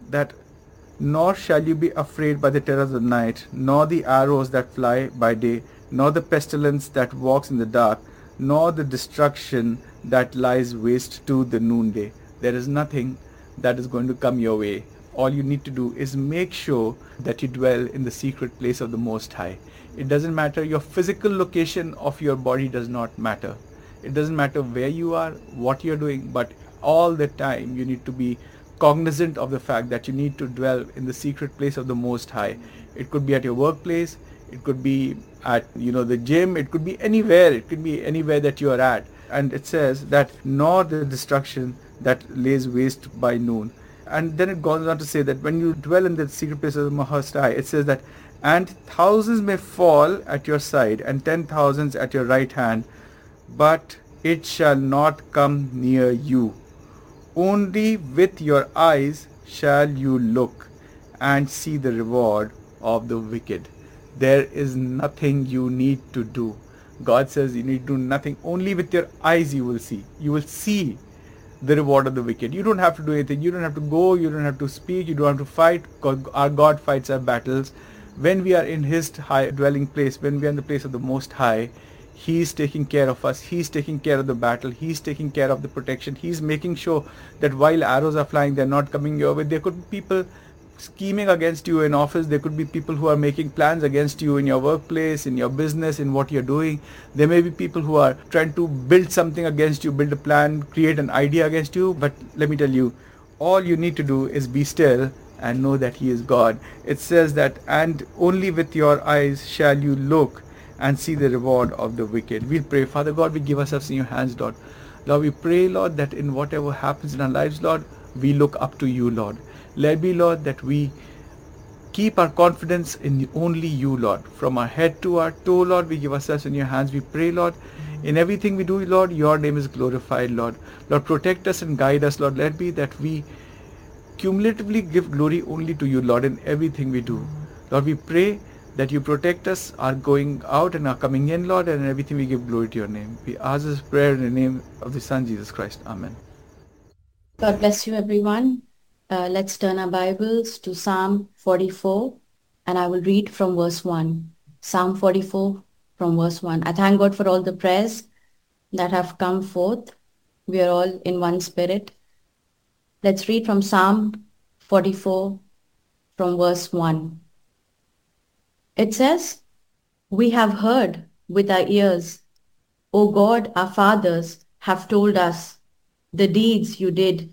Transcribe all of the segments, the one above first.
that nor shall you be afraid by the terrors of the night, nor the arrows that fly by day, nor the pestilence that walks in the dark, nor the destruction that lies waste to the noonday. There is nothing that is going to come your way. All you need to do is make sure that you dwell in the secret place of the Most High. It doesn't matter, your physical location of your body does not matter. It doesn't matter where you are, what you're doing, but all the time you need to be cognizant of the fact that you need to dwell in the secret place of the Most High. It could be at your workplace, it could be at the gym, it could be anywhere, it could be anywhere that you are at. And it says that nor the destruction that lays waste by noon. And then it goes on to say that when you dwell in the secret place of the Most High, it says that and thousands may fall at your side and 10,000s at your right hand, but it shall not come near you. Only with your eyes shall you look and see the reward of the wicked. There is nothing you need to do. God says you need to do nothing. Only with your eyes you will see. You will see the reward of the wicked. You don't have to do anything. You don't have to go. You don't have to speak. You don't have to fight. Our God fights our battles. When we are in His high dwelling place, when we are in the place of the Most High, He is taking care of us. He's taking care of the battle. He's taking care of the protection. He's making sure that while arrows are flying, they're not coming your way. There could be people scheming against you in office. There could be people who are making plans against you in your workplace, in your business, in what you're doing. There may be people who are trying to build something against you, build a plan, create an idea against you. But let me tell you, all you need to do is be still and know that He is God. It says that, and only with your eyes shall you look and see the reward of the wicked. We'll pray. Father God, we give ourselves in your hands, Lord. Lord, we pray, Lord, that in whatever happens in our lives, Lord, we look up to you, Lord. Let be, Lord, that we keep our confidence in only you, Lord. From our head to our toe, Lord, we give ourselves in your hands. We pray, Lord, in everything we do, Lord, your name is glorified, Lord. Lord, protect us and guide us, Lord. Let be that we cumulatively give glory only to you, Lord, in everything we do. Lord, we pray that you protect us, our going out and our coming in, Lord, and in everything we give glory to your name. We ask this prayer in the name of the Son, Jesus Christ. Amen. God bless you, everyone. Let's turn our Bibles to Psalm 44, and I will read from verse 1. Psalm 44 from verse 1. I thank God for all the prayers that have come forth. We are all in one spirit. Let's read from Psalm 44 from verse 1. It says, "We have heard with our ears, O God, our fathers have told us the deeds you did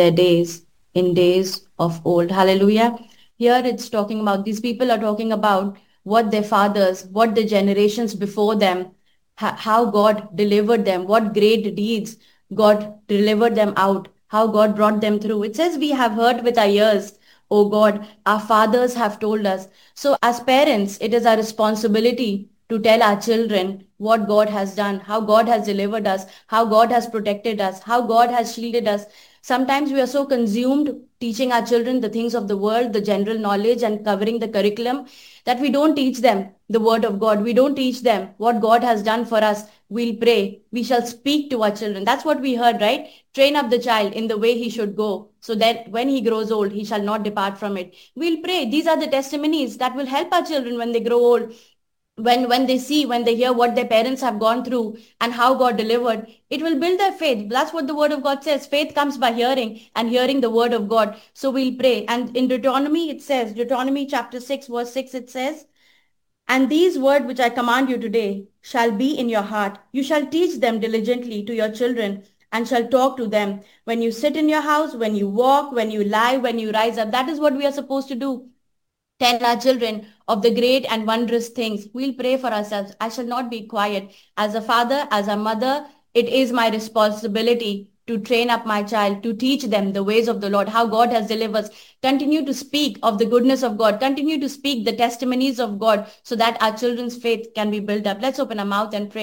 in days of old." Hallelujah. Here it's talking about, these people are talking about what their fathers, what the generations before them, how God delivered them, what great deeds God delivered them out, how God brought them through. It says, "We have heard with our ears, oh God, our fathers have told us." So as parents, it is our responsibility to tell our children what God has done, how God has delivered us, how God has protected us, how God has shielded us. Sometimes we are so consumed teaching our children the things of the world, the general knowledge and covering the curriculum, that we don't teach them the word of God. We don't teach them what God has done for us. We'll pray. We shall speak to our children. That's what we heard, right? Train up the child in the way he should go, so that when he grows old, he shall not depart from it. We'll pray. These are the testimonies that will help our children when they grow old, when they see, when they hear what their parents have gone through and how God delivered. It will build their faith. That's what the word of God says. Faith comes by hearing, and hearing the word of God. So we'll pray. And in Deuteronomy, it says, Deuteronomy chapter 6 verse 6, it says, "And these words which I command you today shall be in your heart. You shall teach them diligently to your children, and shall talk to them when you sit in your house, when you walk, when you lie, when you rise up." That is what we are supposed to do. Tell our children of the great and wondrous things. We'll pray for ourselves. I shall not be quiet. As a father, as a mother, it is my responsibility to train up my child, to teach them the ways of the Lord, how God has delivered us. Continue to speak of the goodness of God. Continue to speak the testimonies of God, so that our children's faith can be built up. Let's open our mouth and pray.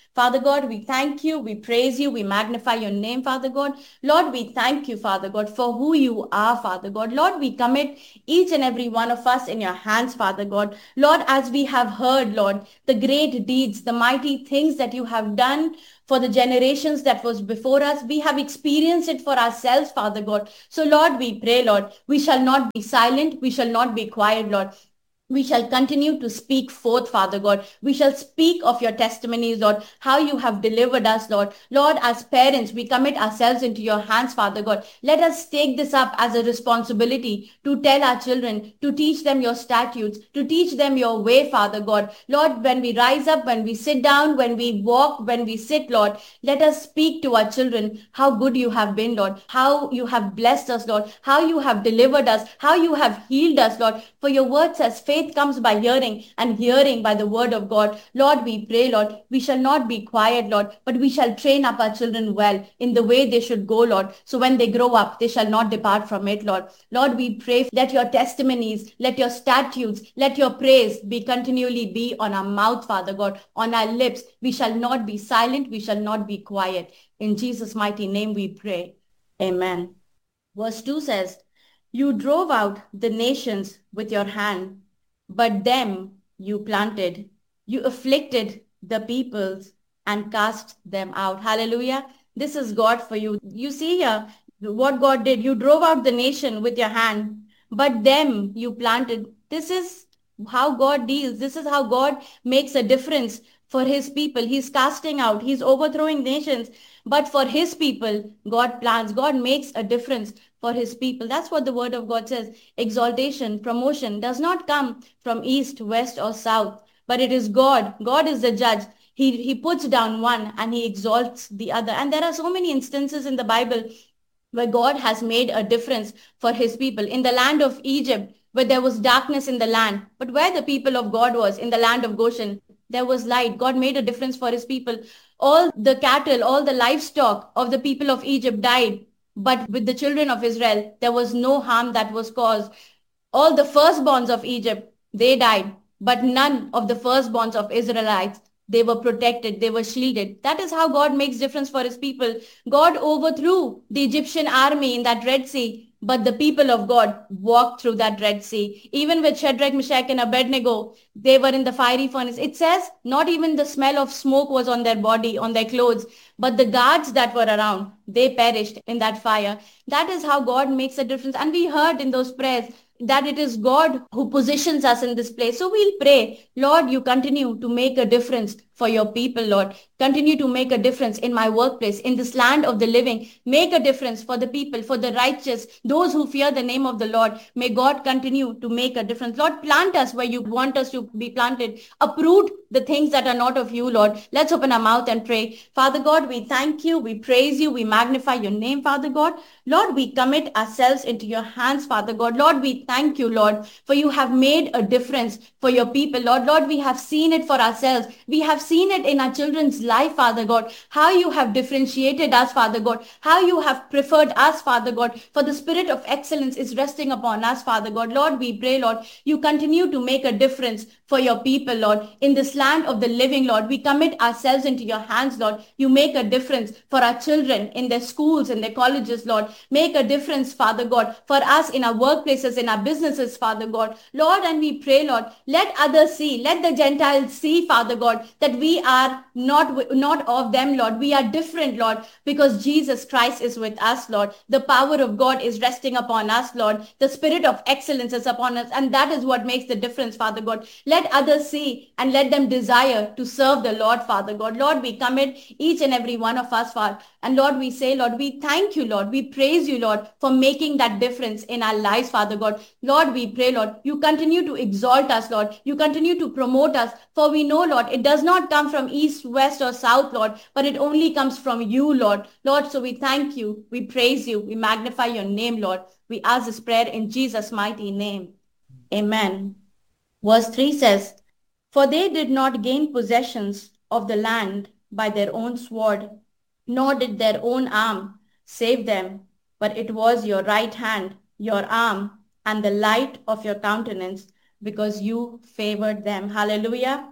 Father God, we thank you, we praise you, we magnify your name, Father God. Lord, we thank you, Father God, for who you are, Father God. Lord, we commit each and every one of us in your hands, Father God. Lord, as we have heard, Lord, the great deeds, the mighty things that you have done for the generations that was before us, we have experienced it for ourselves, Father God. So, Lord, we pray, Lord, we shall not be silent, we shall not be quiet, Lord. We shall continue to speak forth, Father God. We shall speak of your testimonies, Lord, how you have delivered us, Lord. Lord, as parents, we commit ourselves into your hands, Father God. Let us take this up as a responsibility to tell our children, to teach them your statutes, to teach them your way, Father God. Lord, when we rise up, when we sit down, when we walk, when we sit, Lord, let us speak to our children how good you have been, Lord, how you have blessed us, Lord, how you have delivered us, how you have healed us, Lord. For your word says faith comes by hearing and hearing by the word of God. Lord, we pray, Lord, we shall not be quiet, Lord, but we shall train up our children well in the way they should go, Lord. So when they grow up, they shall not depart from it, Lord. Lord, we pray, let your testimonies, let your statutes, let your praise be continually be on our mouth, Father God, on our lips. We shall not be silent. We shall not be quiet. In Jesus' mighty name we pray. Amen. Verse 2 says, you drove out the nations with your hand, but them you planted. You afflicted the peoples and cast them out. Hallelujah. This is God for you. You see here what God did. You drove out the nation with your hand, but them you planted. This is how God deals. This is how God makes a difference for his people. He's casting out, he's overthrowing nations. But for his people, God plans, God makes a difference for his people. That's what the word of God says. Exaltation, promotion does not come from east, west, or south, but it is God. God is the judge. He puts down one and he exalts the other. And there are so many instances in the Bible where God has made a difference for his people. In the land of Egypt, where there was darkness in the land, but where the people of God was, in the land of Goshen, there was light. God made a difference for his people. All the cattle, all the livestock of the people of Egypt died. But with the children of Israel, there was no harm that was caused. All the firstborns of Egypt, they died, but none of the firstborns of Israelites, they were protected, they were shielded. That is how God makes difference for his people. God overthrew the Egyptian army in that Red Sea, but the people of God walked through that Red Sea. Even with Shadrach, Meshach, and Abednego, they were in the fiery furnace. It says not even the smell of smoke was on their body, on their clothes, but the guards that were around, they perished in that fire. That is how God makes a difference. And we heard in those prayers that it is God who positions us in this place. So we'll pray, Lord, you continue to make a difference for your people, Lord. Continue to make a difference in my workplace, in this land of the living. Make a difference for the people, for the righteous, those who fear the name of the Lord. May God continue to make a difference. Lord, plant us where you want us to be planted. Uproot the things that are not of you, Lord. Let's open our mouth and pray. Father God, we thank you, we praise you, we magnify your name, Father God. Lord, we commit ourselves into your hands, Father God. Lord, we thank you, Lord, for you have made a difference for your people, Lord. Lord, we have seen it for ourselves. We have seen it in our children's life, Father God, how you have differentiated us, Father God, how you have preferred us, Father God, for the spirit of excellence is resting upon us, Father God. Lord, we pray, Lord, you continue to make a difference for your people, Lord, in this land of the living, Lord. We commit ourselves into your hands, Lord. You make a difference for our children in their schools, in their colleges, Lord. Make a difference, Father God, for us in our workplaces, in our businesses, Father God. Lord, and we pray, Lord, let others see, let the Gentiles see, Father God, that we are not of them, Lord. We are different, Lord, because Jesus Christ is with us, Lord. The power of God is resting upon us, Lord. The spirit of excellence is upon us, and that is what makes the difference, Father God. Let others see and let them desire to serve the Lord, Father God. Lord, we commit each and every one of us, Father. And Lord, we say, Lord, we thank you, Lord. We praise you, Lord, for making that difference in our lives, Father God. Lord, we pray, Lord, you continue to exalt us, Lord. You continue to promote us. For we know, Lord, it does not come from east, west, or south, Lord, but it only comes from you, Lord. Lord, so we thank you. We praise you. We magnify your name, Lord. We ask this prayer in Jesus' mighty name. Amen. Verse 3 says, for they did not gain possessions of the land by their own sword, nor did their own arm save them, but it was your right hand, your arm, and the light of your countenance, because you favored them. Hallelujah.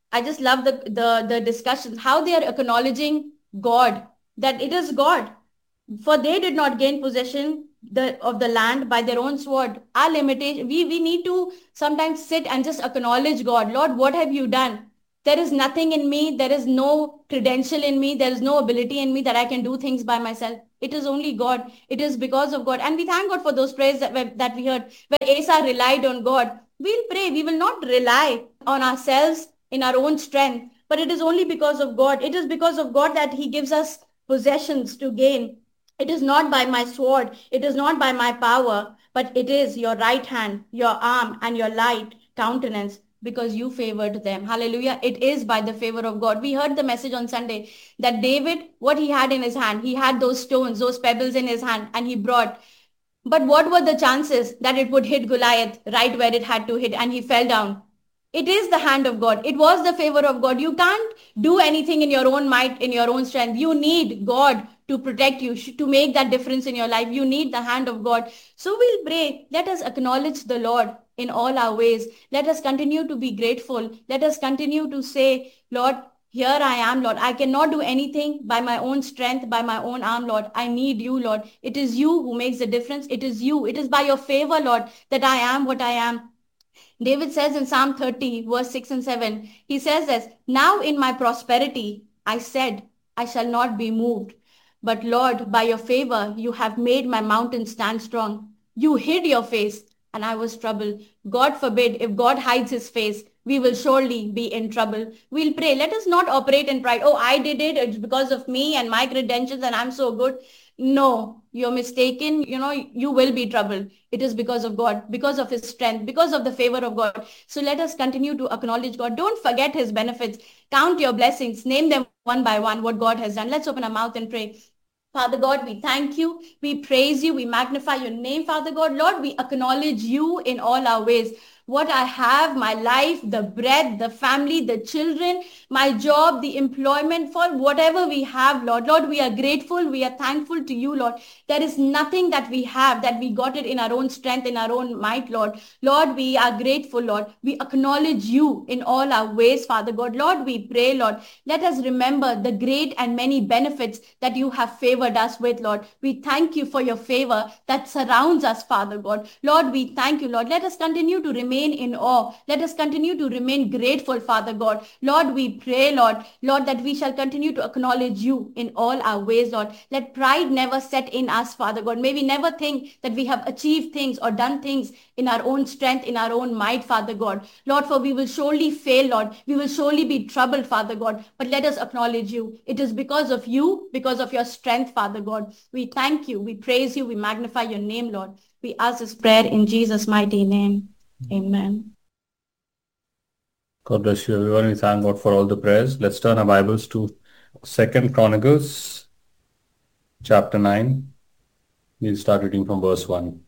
I just love the discussions, how they are acknowledging God, that it is God. For they did not gain possession of the land by their own sword. Our limitation, we need to sometimes sit and just acknowledge God. Lord, what have you done? There is nothing in me. There is no credential in me. There is no ability in me that I can do things by myself. It is only God. It is because of God. And we thank God for those prayers that we heard, where Asa relied on God. We'll pray. We will not rely on ourselves in our own strength, but it is only because of God. It is because of God that he gives us possessions to gain. It is not by my sword, it is not by my power, but it is your right hand, your arm, and your light countenance, because you favored them. Hallelujah. It is by the favor of God. We heard the message on Sunday that David, what he had in his hand, he had those stones, those pebbles in his hand, and he brought. But what were the chances that it would hit Goliath right where it had to hit and he fell down? It is the hand of God. It was the favor of God. You can't do anything in your own might, in your own strength. You need God to protect you, to make that difference in your life. You need the hand of God. So we'll pray. Let us acknowledge the Lord in all our ways. Let us continue to be grateful. Let us continue to say, Lord, here I am, Lord. I cannot do anything by my own strength, by my own arm, Lord. I need you, Lord. It is you who makes the difference. It is you. It is by your favor, Lord, that I am what I am. David says in Psalm 30, verse 6 and 7, he says this, now in my prosperity, I said, I shall not be moved. But Lord, by your favor, you have made my mountain stand strong. You hid your face and I was troubled. God forbid, if God hides his face, we will surely be in trouble. We'll pray. Let us not operate in pride. Oh, I did it. It's because of me and my credentials and I'm so good. No, you're mistaken. You will be troubled. It is because of God, because of his strength, because of the favor of God. So let us continue to acknowledge God. Don't forget his benefits. Count your blessings. Name them one by one, what God has done. Let's open our mouth and pray. Father God, we thank you. We praise you. We magnify your name, Father God. Lord, we acknowledge you in all our ways. What I have, my life, the bread, the family, the children, my job, the employment, for whatever we have, Lord. Lord, we are grateful. We are thankful to you, Lord. There is nothing that we have that we got it in our own strength, in our own might, Lord. Lord, we are grateful, Lord. We acknowledge you in all our ways, Father God. Lord, we pray, Lord, let us remember the great and many benefits that you have favored us with, Lord. We thank you for your favor that surrounds us, Father God. Lord, we thank you, Lord. Let us continue to remain in awe. Let us continue to remain grateful, Father God. Lord, we pray, Lord, that we shall continue to acknowledge you in all our ways, Lord. Let pride never set in us, Father God. May we never think that we have achieved things or done things in our own strength, in our own might, Father God. Lord, for we will surely fail, Lord. We will surely be troubled, Father God. But let us acknowledge you. It is because of you, because of your strength, Father God. We thank you. We praise you. We magnify your name, Lord. We ask this prayer in Jesus' mighty name. Amen. God bless you, everyone. We thank God for all the prayers. Let's turn our Bibles to 2 Chronicles, chapter 9. We'll start reading from verse 1.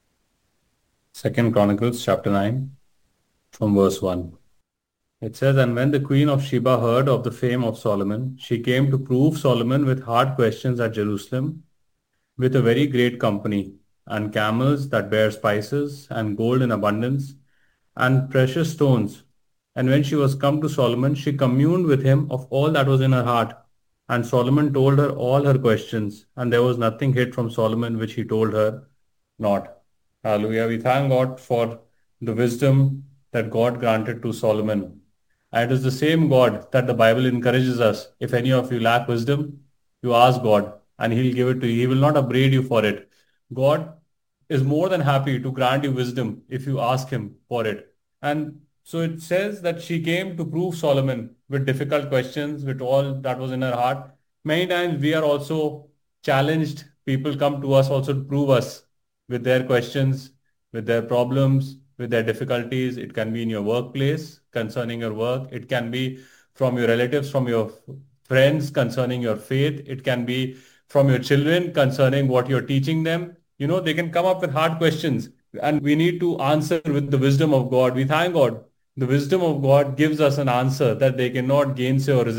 2 Chronicles, chapter 9, from verse 1. It says, and when the queen of Sheba heard of the fame of Solomon, she came to prove Solomon with hard questions at Jerusalem, with a very great company, and camels that bear spices, and gold in abundance, and precious stones. And when she was come to Solomon, she communed with him of all that was in her heart. And Solomon told her all her questions, and there was nothing hid from Solomon which he told her not. Hallelujah. We thank God for the wisdom that God granted to Solomon. And it is the same God that the Bible encourages us. If any of you lack wisdom, you ask God and he'll give it to you. He will not upbraid you for it. God is more than happy to grant you wisdom if you ask him for it. And so it says that she came to prove Solomon with difficult questions, with all that was in her heart. Many times we are also challenged. People come to us also to prove us with their questions, with their problems, with their difficulties. It can be in your workplace concerning your work. It can be from your relatives, from your friends concerning your faith. It can be from your children concerning what you're teaching them. They can come up with hard questions and we need to answer with the wisdom of God. We thank God. The wisdom of God gives us an answer that they cannot gainsay or resist.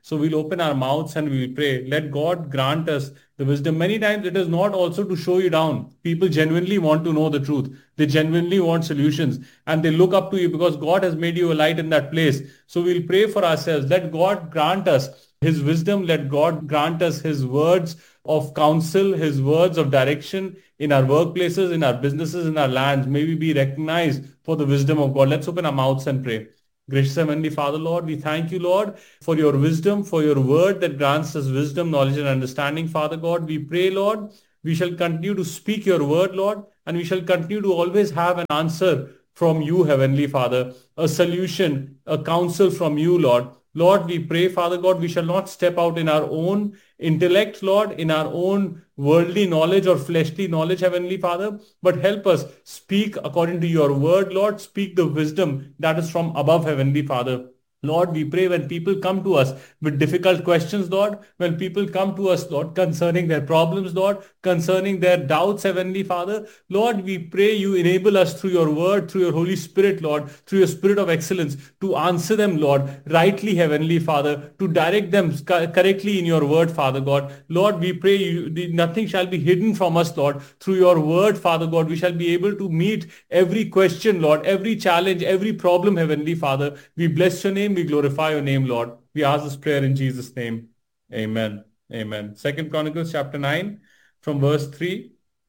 So we'll open our mouths and we will pray. Let God grant us the wisdom. Many times it is not also to show you down. People genuinely want to know the truth. They genuinely want solutions and they look up to you because God has made you a light in that place. So we'll pray for ourselves. Let God grant us His wisdom. Let God grant us His words of counsel, His words of direction in our workplaces, in our businesses, in our lands. May we be recognized for the wisdom of God. Let's open our mouths and pray. Gracious Heavenly Father, Lord, we thank you, Lord, for your wisdom, for your word that grants us wisdom, knowledge, and understanding, Father God. We pray, Lord, we shall continue to speak your word, Lord, and we shall continue to always have an answer from you, Heavenly Father, a solution, a counsel from you, Lord. Lord, we pray, Father God, we shall not step out in our own intellect, Lord, in our own worldly knowledge or fleshly knowledge, Heavenly Father, but help us speak according to your word, Lord. Speak the wisdom that is from above, Heavenly Father. Lord, we pray when people come to us with difficult questions, Lord, when people come to us, Lord, concerning their problems, Lord, concerning their doubts, Heavenly Father, Lord, we pray you enable us through your word, through your Holy Spirit, Lord, through your Spirit of excellence to answer them, Lord, rightly, Heavenly Father, to direct them correctly in your word, Father God. Lord, we pray nothing shall be hidden from us, Lord, through your word, Father God. We shall be able to meet every question, Lord, every challenge, every problem, Heavenly Father. We bless your name. We glorify your name, Lord. We ask this prayer in Jesus' name. Amen. Amen. Second Chronicles chapter 9 from verse 3.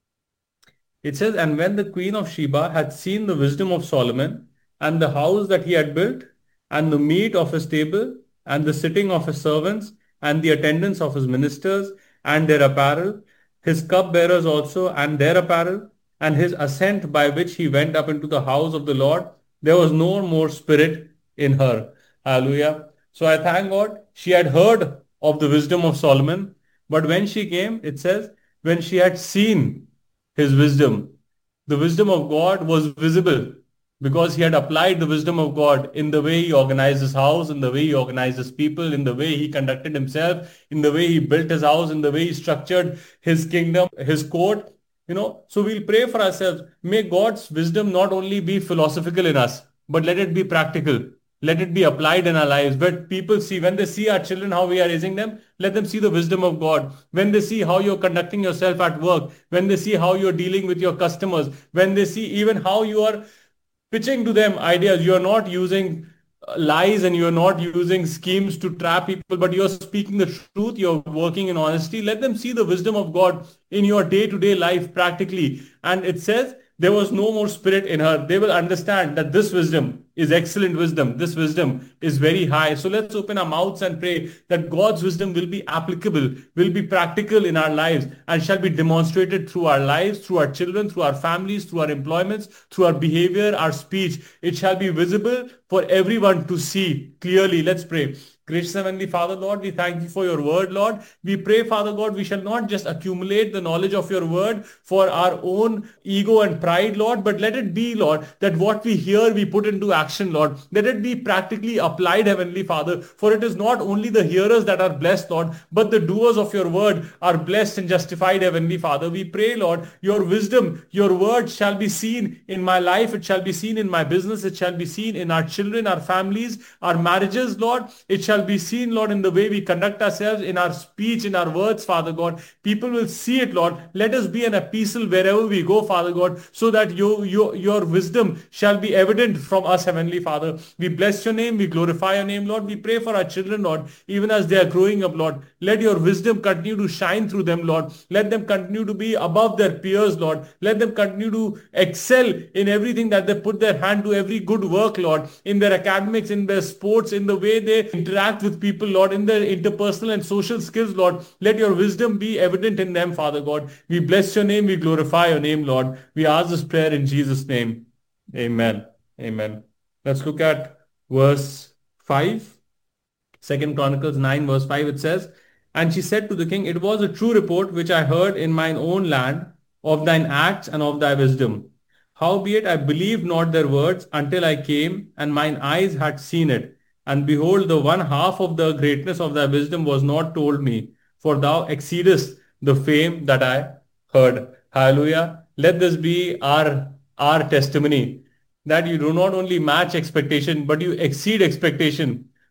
It says, and when the queen of Sheba had seen the wisdom of Solomon and the house that he had built and the meat of his table and the sitting of his servants and the attendance of his ministers and their apparel, his cupbearers also and their apparel, and his ascent by which he went up into the house of the Lord, there was no more spirit in her. Hallelujah. So I thank God she had heard of the wisdom of Solomon, but when she came, it says, when she had seen his wisdom, the wisdom of God was visible because he had applied the wisdom of God in the way he organized his house, in the way he organized his people, in the way he conducted himself, in the way he built his house, in the way he structured his kingdom, his court. So we'll pray for ourselves. May God's wisdom not only be philosophical in us, but let it be practical. Let it be applied in our lives. But people see, when they see our children, how we are raising them, let them see the wisdom of God. When they see how you're conducting yourself at work, when they see how you're dealing with your customers, when they see even how you are pitching to them ideas, you're not using lies and you're not using schemes to trap people, but you're speaking the truth, you're working in honesty. Let them see the wisdom of God in your day-to-day life practically. And it says, there was no more spirit in her. They will understand that this wisdom is excellent wisdom. This wisdom is very high. So let's open our mouths and pray that God's wisdom will be applicable, will be practical in our lives and shall be demonstrated through our lives, through our children, through our families, through our employments, through our behavior, our speech. It shall be visible for everyone to see clearly. Let's pray. Gracious Heavenly Father, Lord, we thank you for your word, Lord. We pray, Father God, we shall not just accumulate the knowledge of your word for our own ego and pride, Lord, but let it be, Lord, that what we hear, we put into action, Lord. Let it be practically applied, Heavenly Father, for it is not only the hearers that are blessed, Lord, but the doers of your word are blessed and justified, Heavenly Father. We pray, Lord, your wisdom, your word shall be seen in my life. It shall be seen in my business. It shall be seen in our children, our families, our marriages, Lord. It shall be seen, Lord, in the way we conduct ourselves, in our speech, in our words, Father God. People will see it, Lord. Let us be an epistle wherever we go, Father God, so that your wisdom shall be evident from us, Heavenly Father. We bless your name. We glorify your name, Lord. We pray for our children, Lord, even as they are growing up, Lord. Let your wisdom continue to shine through them, Lord. Let them continue to be above their peers, Lord. Let them continue to excel in everything that they put their hand to, every good work, Lord, in their academics, in their sports, in the way they interact with people, Lord, in their interpersonal and social skills, Lord. Let your wisdom be evident in them, Father God. We bless your name. We glorify your name, Lord. We ask this prayer in Jesus' name. Amen. Amen. Let's look at verse 5. 2 Chronicles 9 verse 5, it says, and she said to the king, it was a true report which I heard in mine own land of thine acts and of thy wisdom. Howbeit I believed not their words until I came, and mine eyes had seen it. And behold, the one half of the greatness of thy wisdom was not told me, for thou exceedest the fame that I heard. Hallelujah. Let this be our testimony, that you do not only match expectation, but you exceed expectation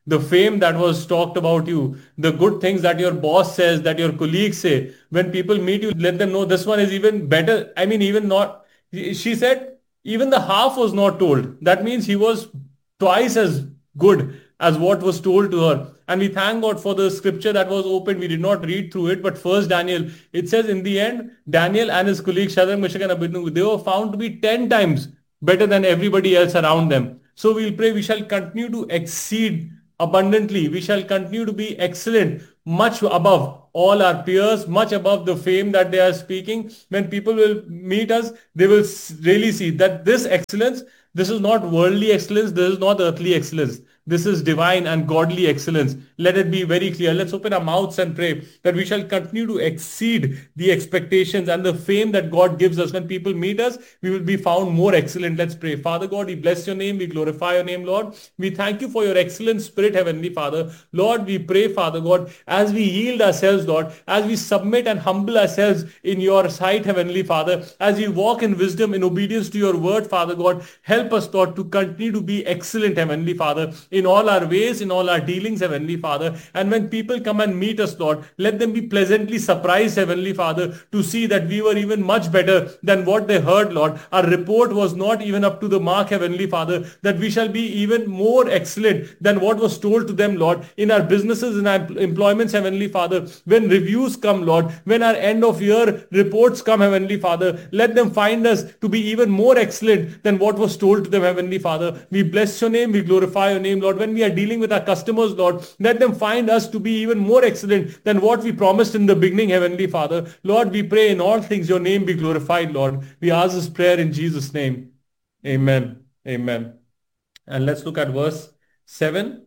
the fame that was talked about you, the good things that your boss says, that your colleagues say, when people meet you, let them know this one is even better. I mean, even not, she said, even the half was not told. That means he was twice as good as what was told to her. And we thank God for the scripture that was opened. We did not read through it, but first Daniel, it says in the end, Daniel and his colleague Shadrach, Meshach and Abednego, they were found to be 10 times better than everybody else around them. So we'll pray we shall continue to exceed abundantly. We shall continue to be excellent, much above all our peers, much above the fame that they are speaking. When people will meet us, they will really see that this excellence, this is not worldly excellence, this is not earthly excellence. This is divine and godly excellence. Let it be very clear. Let's open our mouths and pray that we shall continue to exceed the expectations and the fame that God gives us. When people meet us, we will be found more excellent. Let's pray. Father God, we bless your name. We glorify your name, Lord. We thank you for your excellent spirit, Heavenly Father. Lord, we pray, Father God, as we yield ourselves, Lord, as we submit and humble ourselves in your sight, Heavenly Father, as we walk in wisdom, in obedience to your word, Father God, help us, Lord, to continue to be excellent, Heavenly Father, in all our ways, in all our dealings, Heavenly Father. And when people come and meet us, Lord, let them be pleasantly surprised, Heavenly Father, to see that we were even much better than what they heard, Lord. Our report was not even up to the mark, Heavenly Father, that we shall be even more excellent than what was told to them, Lord, in our businesses, in our employments, Heavenly Father. When reviews come, Lord, when our end of year reports come, Heavenly Father, let them find us to be even more excellent than what was told to them, Heavenly Father. We bless your name, we glorify your name, Lord. When we are dealing with our customers, Lord, let them find us to be even more excellent than what we promised in the beginning, Heavenly Father. Lord, we pray in all things your name be glorified, Lord. We ask this prayer in Jesus' name. Amen. Amen. And let's look at verse 7.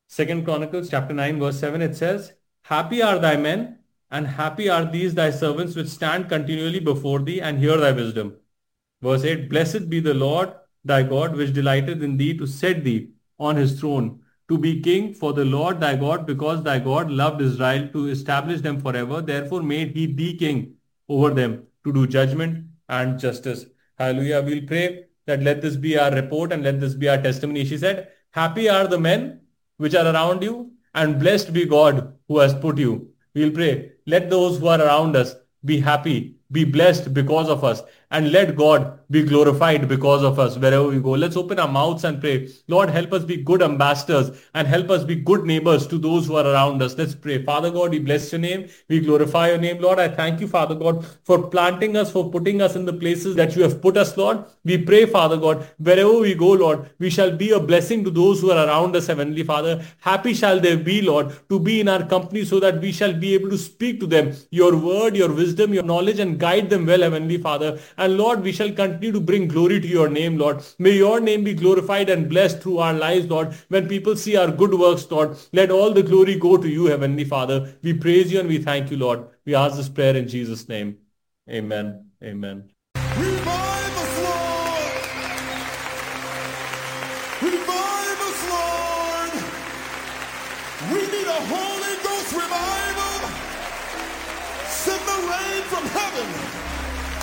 2 Chronicles chapter 9 verse 7. It says, happy are thy men, and happy are these thy servants which stand continually before thee and hear thy wisdom. Verse 8. Blessed be the Lord thy God, which delighteth in thee to set thee on his throne, to be king for the Lord thy God, because thy God loved Israel to establish them forever. Therefore made he thee king over them, to do judgment and justice. Hallelujah. We'll pray that let this be our report and let this be our testimony. She said, happy are the men which are around you, and blessed be God who has put you. We'll pray, let those who are around us be happy, be blessed because of us, and let God be glorified because of us wherever we go. Let's open our mouths and pray. Lord, help us be good ambassadors and help us be good neighbors to those who are around us. Let's pray. Father God, we bless your name. We glorify your name, Lord. I thank you, Father God, for planting us, for putting us in the places that you have put us, Lord. We pray, Father God, wherever we go, Lord, we shall be a blessing to those who are around us, Heavenly Father. Happy shall they be, Lord, to be in our company so that we shall be able to speak to them your word, your wisdom, your knowledge, and guide them well, Heavenly Father. And Lord, we shall continue to bring glory to your name, Lord. May your name be glorified and blessed through our lives, Lord. When people see our good works, Lord, let all the glory go to you, Heavenly Father. We praise you and we thank you, Lord. We ask this prayer in Jesus' name. Amen. Amen. Revive us, Lord! Revive us, Lord! We need a Holy Ghost revival! Send the rain from heaven!